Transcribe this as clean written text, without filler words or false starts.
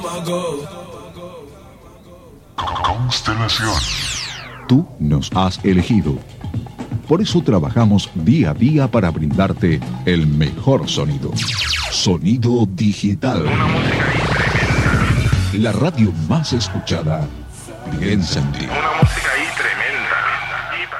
Constelación. Tú nos has elegido. Por eso trabajamos día a día para brindarte el mejor sonido. Sonido digital. La radio más escuchada. Piensa en ti. Una música